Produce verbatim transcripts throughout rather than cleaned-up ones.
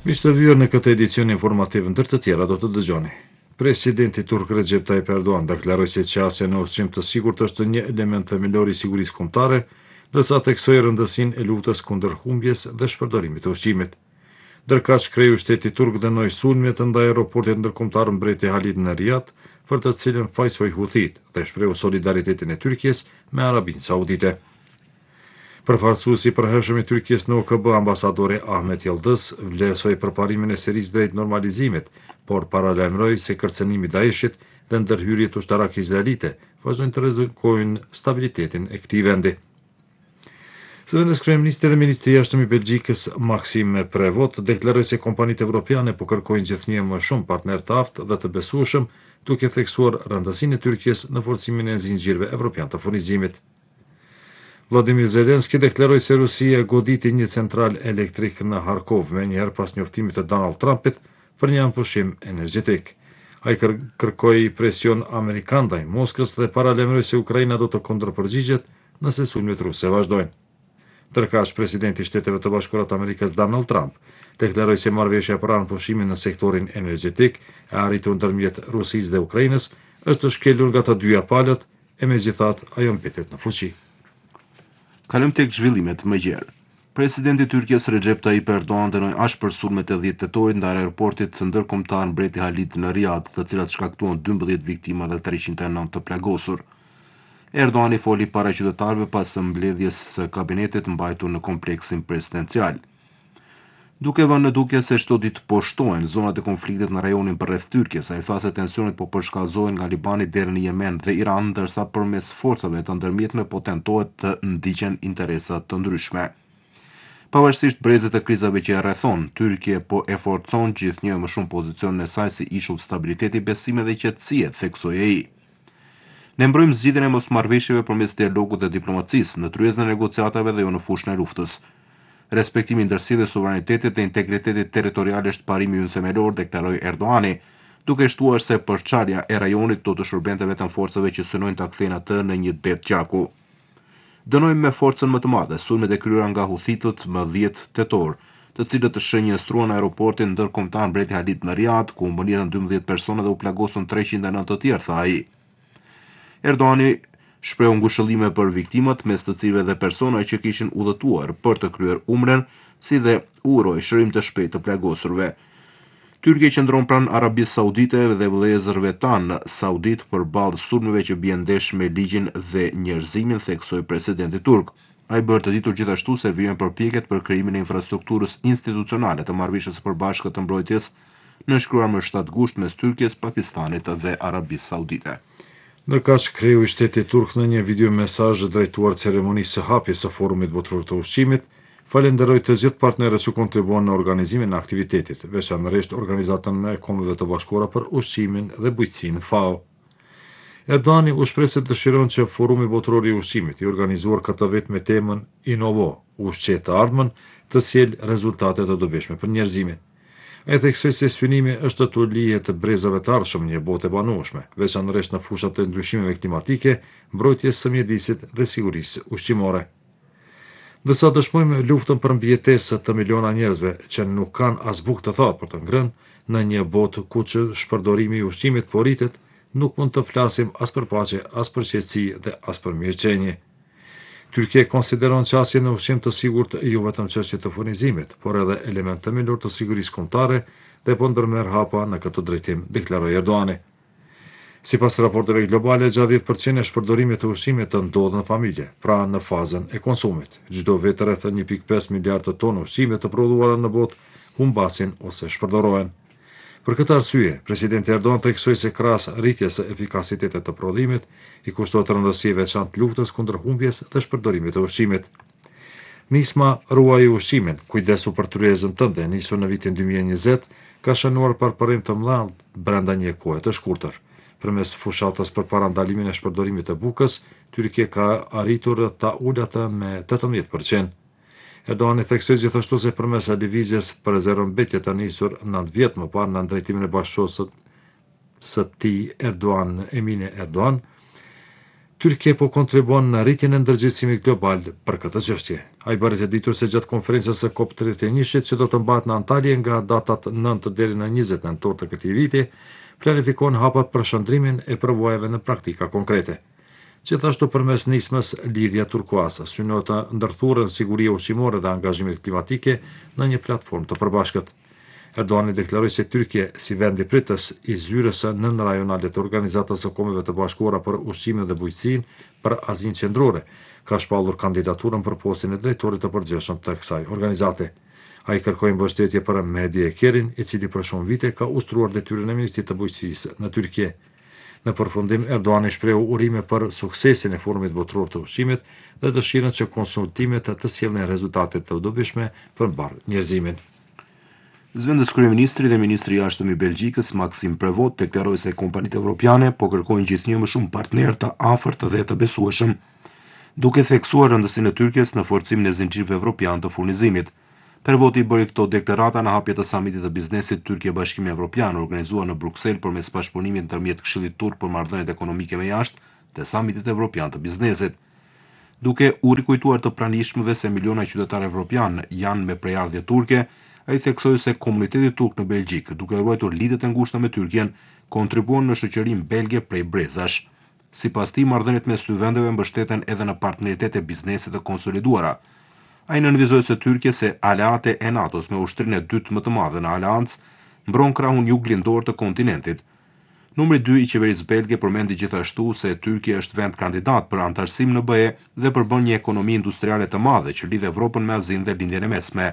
Miq të vyer në këtë edicion informativ ndër të tjera do të dëgjoni. Presidenti turk Recep Tayyip Erdogan deklaroi se qasja në ushqim të sigurt është një element themelor i sigurisë kombëtare, ndërsa theksoi rëndësinë e luftës kundër humbjes dhe shpërdorimit të ushqimit. Ndërkaq kreu i shtetit turk dënoi sulmet ndaj aeroportit ndërkombëtar mbreti Halid në Riyadh, për të cilën fajsoi Huthit dhe shprehu solidaritetin e Tyrkisë me Arabinë Saudite. Përfaqësuesi i përhershëm i Tyrkisë në O K B, ambasadori Ahmet Yıldız, vlerësoi përparimin e serisë drejt normalizimit, por paralajmëroi se kërcënimi i Daeshit dhe ndërhyrjet ushtarake izraelite vazhdojnë të rrezikojnë stabilitetin e këtij vendi. Zëvendës kryeministri dhe ministri i jashtëm i Belgjikës Maxime Prevot deklaroi se kompanitë evropiane po kërkojnë gjithnjë më shumë partner të aftë dhe të besueshëm, duke theksuar rëndësinë e Tyrkisë në forcimin e zinxhirëve evropian të furnizimit. Vladimir Zelenski deklaroi se Rusia goditi një central elektrik në Harkov me njëherë pas njoftimit të Donald Trumpit për një anëpushim energjetik. Ai kër kërkoi presion amerikan ndaj Moskës dhe paralajmëroi se Ukraina do të kundërpërgjigjet nëse sulmet ruse vazhdojnë. Ndërkaq, presidenti i Shteteve të Bashkuara të Amerikës Donald Trump deklaroi se marrëveshja për anëpushimin në sektorin energjetik e arritur ndërmjet Rusisë dhe Ukrainës është shkelur nga të dyja palët, e megjithatë ajo mbetet në fuqi. Kalojmë tek zhvillimet më gjerë. Presidenti i Tyrkisë Recep Tayyip Erdogan dënoi ashpër sulmet e dhjetë tetorit ndaj aeroportit të ndërkombëtar mbreti Halid në Riyadh, të cilat shkaktuan dymbëdhjetë viktima dhe treqind e nëntë të plagosur. Erdogan i foli para qytetarëve pas mbledhjes së kabinetit mbajtur në kompleksin presidencial. Duke vënë në dukje se çdo ditë po shtohen zonat e konfliktit në rajonin përreth Tyrkisë, ai tha se tensionet po përshkallëzohen nga Libani deri në Yemen dhe Iran, ndërsa përmes forcave të ndërmjetme po tentohet të ndiqen interesa të ndryshme. Pavarësisht brezet e krizave që e rrethon, Tyrkia po e forcon gjithnjë më shumë pozicionin e saj si ishull stabiliteti, besimi dhe qetësie, theksoi ai. Ne mbrojmë zgjidhjen e mosmarrëveshjeve përmes dialogut dhe diplomacisë, në tryezën e negociatave dhe jo në fushën e luftës. Respektimi i ndërsidhjes së suverenitetit dhe integritetit territorial është parimi ynë themelor, deklaroi Erdoani, duke shtuar se përçarja e rajonit do të shërbente vetëm forcave që synojnë ta kthejnë atë në një det gjaku. Dënojmë me forcën më të madhe sulmet e kryera nga huthitët më dhjetë tetor, të cilët shënjestruan aeroportin ndërkombëtar mbreti Halid në Riyadh, ku mbënjetën dymbëdhjetë persona dhe u plagosën treqind e nëntë të tjerë, tha ai. Erdoani shprehu ngushëllime për viktimat, mes të cilëve dhe persona që kishin udhëtuar për të kryer umren, si dhe uroi shërim të shpejtë të plagosurve. Tyrkia qëndron pranë Arabisë Saudite dhe vëllezërve tanë saudit përballë sulmeve që bien ndesh me ligjin dhe njerëzimin, theksoi presidenti turk. Ai bërë të ditur gjithashtu se vijnë përpjekjet për krijimin e infrastrukturës institucionale të marrëveshjes së përbashkët të mbrojtjes, nënshkruar më shtatë gusht mes Tyrkisë, Pakistanit dhe Arabisë Saudite. Ndërkaq, kreu i shtetit turk në një video mesazh drejtuar ceremonisë së hapjes së forumit botror të ushqimit, falenderoi të gjithë partnerët që kontribuan në organizimin e aktivitetit, veçanërisht Organizatën e Kombeve të Bashkuara për Ushqimin dhe Bujqësinë FAO. Erdoani u shpreh se dëshiron që forumi botror i ushqimit, i organizuar këtë vit me temën Inovo, ushqe të ardhmen, të sjellë rezultate të dobishme për njerëzimin. Ai theksoi se synimi është të lihet brezave të ardhshëm një botë e banueshme, veçanërisht në fushat e ndryshimeve klimatike, mbrojtjes së mjedisit dhe sigurisë ushqimore. Ndërsa dëshmojmë luftën për mbijetesë të miliona njerëzve që nuk kanë as bukë të thatë për të ngrënë, në një botë ku që shpërdorimi i ushqimit po rritet, nuk mund të flasim as për paqe, as për qetësi dhe as për mirëqenie. Tyrkia konsideron qasjen në ushqim të sigurt jo vetëm çështje të furnizimit, por edhe element themelor të sigurisë kombëtare dhe po ndërmerr hapa në këtë drejtim, deklaroi Erdoani. Sipas raporteve globale, gjatë dhjetë përqind e shpërdorimit të ushqimit të ndodh në familje, pra në fazën e konsumit. Çdo vit rreth një pikë pesë miliardë tonë ushqime të prodhuara në botë humbasin ose shpërdorohen. Për këtë arsye, presidenti Erdogan theksoi se krahas rritjes së efikasitetit të prodhimit, i kushtohet rëndësi e veçantë luftës kundër humbjes dhe shpërdorimit të ushqimit. Nisma Ruaji ushqimin, kujdesu për tryezën tënde, nisur në vitin dy mijë e njëzet, ka shënuar përparim të madh brenda një kohe të shkurtër. Përmes fushatës për parandalimin e shpërdorimit të bukës, Tyrkia ka arritur ta ulë atë me tetëmbëdhjetë përqind. Erdoani theksoi gjithashtu se përmes lëvizjes për rezervëmbetje të nisur nëntë vjet më parë në drejtimin e bashkëshortës së tij Erdogan, Emine Erdogan, Tyrkia po kontribuon në rritjen e ndërgjegjësimit global për këtë çështje. Ai bëri të ditur se gjatë konferencës së COP tridhjet e një që do të mbahet në Antalya nga datat nëntë deri në njëzet nëntor të këtij viti, planifikohen hapa për shndrimin e përvojave në praktika konkrete. Gjithashtu përmes nismës Lidhja Turkuaz, synohet të ndërthurën siguria ushqimore dhe angazhimit klimatike në një platformë të përbashkët. Erdoani deklaroi se Tyrkia, si vend i pritës i zyrës nën rajonale të Organizatës së Kombeve të Bashkuara për Ushqimin dhe Bujqësinë për Azinë Qendrore, ka shpallur kandidaturën për postin e drejtorit të përgjithshëm të kësaj organizate. Ai kërkoi mbështetje për Mehdi Ekerin, i cili për shumë vite ka ushtruar detyrën e Ministrisë të Bujqësisë në Tyrki. Në përfundim, Erdoani shprehu urime për suksesin e Forumit Botëror të Ushqimit dhe dëshirën që konsultimet të sjellnin rezultate të dobishme për mbar njerëzimin. Zëvendës kryeministri dhe ministri i jashtëm i Belgjikës, Maxime Prevot, deklaroi se kompanitë evropiane po kërkojnë gjithnjë më shumë partnerë të afërt dhe të besueshëm, duke theksuar rëndësinë e Tyrkisë në forcimin e zinxhirit evropian të furnizimit. Prevoti bëri këto deklarata në hapje të samitit të biznesit Turqia-Bashkimi Evropian, organizuar në Bruksel përmes bashkëpunimit ndërmjet Këshillit Turk për marrëdhëniet ekonomike me jashtë dhe samitit evropian të biznesit. Duke u rikujtuar të pranishmëve se miliona qytetarë evropian janë me prejardhje turke, ai theksoi se komuniteti turk në Belgjik, duke ruajtur lidhjet e ngushta me Turqin, kontribuon në shoqërinë belge prej brezash. Sipas tij, marrëdhëniet mes dy vendeve mbështeten edhe në partneritete biznesi të konsoliduara. Ai nënvizoi se Tyrkia, se aleate e NATO-s me ushtrinë e dytë më të madhe në aleancë, mbron krahun juglindor të kontinentit. Numri dy i qeverisë belge përmendi gjithashtu se Tyrkia është vend kandidat për antarësim në B E dhe përbën një ekonomi industriale të madhe që lidh Evropën me Azinë dhe lindjen e mesme.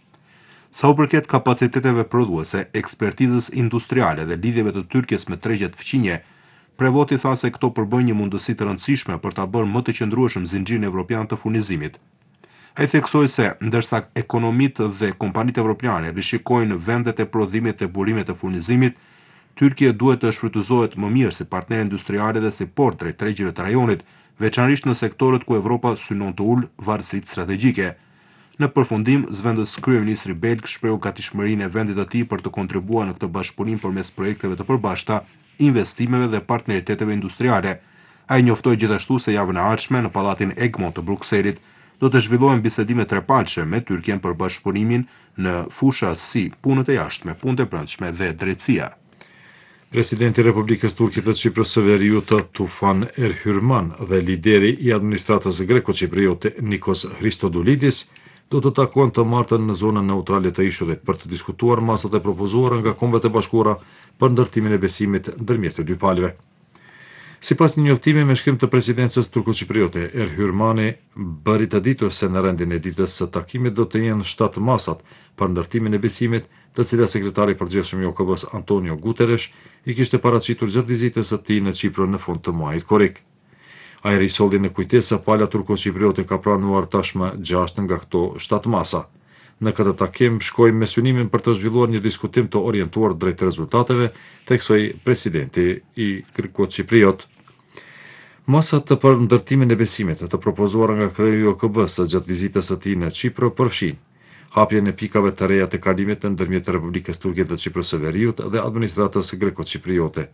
Sa u përket kapaciteteve prodhuese, ekspertizës industriale dhe lidhjeve të Tyrkisë me tregjet fqinje, Prevoti tha se këto përbëjnë një mundësi të rëndësishme për ta bërë më të qëndrueshëm zinxhirin evropian të furnizimit. Ai theksoi se, ndërsa ekonomitë dhe kompanitë evropiane rishikojnë vendet e prodhimit dhe burimet të furnizimit, Tyrkia duhet të shfrytëzohet më mirë si partner industriale dhe si port drejt tregjive të rajonit, veçanërisht në sektorët ku Evropa synon të ulë varësitë strategjike. Në përfundim, zëvendës kryeministri belg shprehu gatishmërinë e vendit të tij për të kontribuar në këtë bashkëpunim përmes projekteve të përbashkëta, investimeve dhe partneriteteve industriale. Ai njoftoi gjithashtu se javën e ardhshme në pallatin Egmont të Brukselit do të zhvillohen bisedime trepalçe me Tyrkian për bashkëpunimin në fusha si punët e jashtme, punët e brendshme dhe drejtësia. Presidenti i Republikës Turke të Çiprës së Veriut, Tufan Erhyrman, dhe lideri i administratës greko-çipriote Nikos Christodoulidis do të takohen të martën në zonën neutrale të ishullit për të diskutuar masat e propozuara nga Kombet e Bashkuara për ndërtimin e besimit ndërmjet të dy palëve. Sipas një njoftimi me shkrim të presidencës turko-çipriote, Erhyrmani bëri të ditur se në rendin e ditës së takimit do të jenë shtatë masat për ndërtimin e besimit, të cilat sekretari i përgjithshëm i O K B-s Antonio Guterres i kishte paraqitur gjatë vizitës së tij në Çipër në fund të muajit korrik. Ai risolli në kujtesë se pala turko-çipriote ka pranuar tashmë gjashtë nga këto shtatë masa. Në këtë takim shkoi me synimin për të zhvilluar një diskutim të orientuar drejt rezultateve, theksoi presidenti i greko-çipriot. Masat për ndërtimin e besimit të propozuara nga kreu i O K B-s gjatë vizitës së tij në Çipër përfshin hapjen e pikave të reja të kalimit ndërmjet Republikës Turke të Çiprës së Veriut dhe administratës greko-çipriote,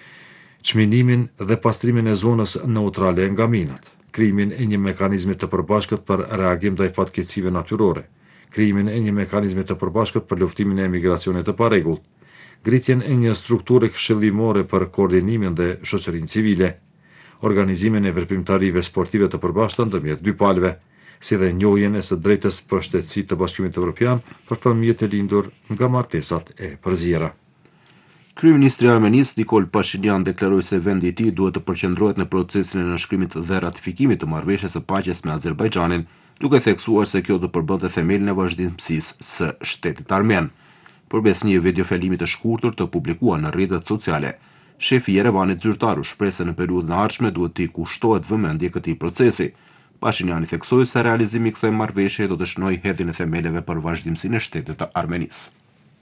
çminimin dhe pastrimin e zonës neutrale nga minat, krijimin e një mekanizmi të përbashkët për reagim ndaj fatkeqësive natyrore, krijimin e një mekanizmi të përbashkët për luftimin e emigracionit të parregullt, ngritjen e një strukture këshillimore për koordinimin dhe shoqërinë civile, organizimin e veprimtarive sportive të përbashkëta ndërmjet dy palëve, si dhe njohjen e së drejtës për shtetësi të Bashkimit Evropian për fëmijët e lindur nga martesat e përzjera. Kryeministri i Armenisë Nikol Pashinyan deklaroi se vendi i tij duhet të përqendrohet në procesin e nënshkrimit dhe ratifikimit të marrëveshjes së paqes me Azerbajxhanin, duke theksuar se kjo do përbënte themelin e vazhdimësisë së shtetit armen. Përmes një videofjalimi të shkurtër të publikuar në rrjetet sociale, shefi i Yerevanit zyrtar u shpreh se në periudhën e ardhshme duhet të kushtohet vëmendje këtij procesi. Pashinyan theksoi se realizimi i kësaj marrëveshje do të shënojë hedhjen e themeleve për vazhdimsinë e shtetit të Armenisë.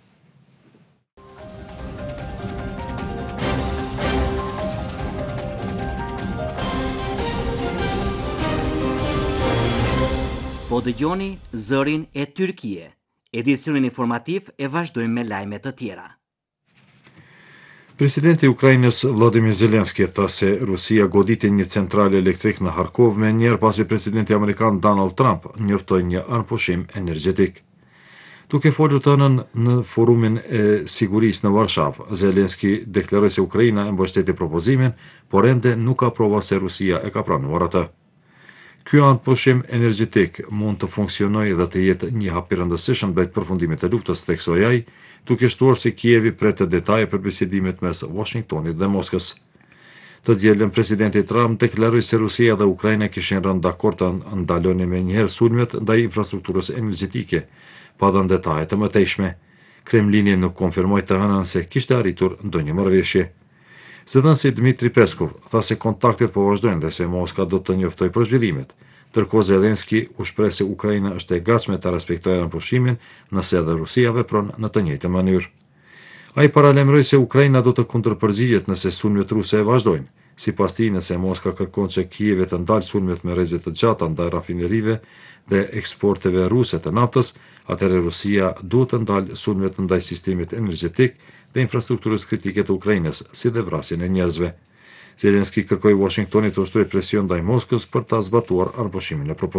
Po dëgjoni Zërin e Tyrkie. Edicionin informativ e vazhdojmë me lajme të tjera. Presidenti i Ukrainës Vladimir Zelenski tha se Rusia goditi një centrale elektrik në Harkov me njerë pasi presidenti Amerikan Donald Trump njoftoi një anëpushim energjetik. Duke folur të hënën në forumin e sigurisë në Varshavë, Zelenski deklaroi se Ukraina e mbështeti propozimin, por ende nuk ka prova se Rusia e ka pranuar atë. Ky anëpushim energjetik mund të funksionojë dhe të jetë një hap i rëndësishëm drejt përfundimit të luftës, theksoi ai, duke shtuar se Kievi pret detaje për bisedimet mes Washingtonit dhe Moskës. Të dielën presidenti Trump deklaroi se Rusia dhe Ukraina kishin rënë dakord të ndalonin menjëherë sulmet ndaj infrastrukturës energjetike, pa dhënë detaje të mëtejshme. Kremlini nuk konfirmoi të hënën se kishte arritur ndonjë marrëveshje. Zëdhënësi Dmitri Peskov tha se kontaktet po vazhdojnë dhe se Moska do të njoftojë për zhvillimet. Ndërkohë Zelenski u shpreh se Ukraina është e gatshme të respektojë anëpushimin nëse edhe Rusia vepron në të njëjtën mënyrë. Ai paralajmëroi se Ukraina do të kundërpërgjigjet nëse sulmet ruse e vazhdojnë. Sipas tij, nëse Moska kërkon që Kievi të ndalë sulmet me rrezet të gjata ndaj rafinerive dhe eksporteve ruse të naftës, atëherë Rusia duhet të ndalë sulmet ndaj sistemit energjetik dhe infrastrukturës kritike të Ukrainës, si dhe vrasjen e njerëzve. Zelenski kërkoi Washingtonit të ushtrojë presion ndaj Moskës për ta zbatuar anëpushimin e propozitit.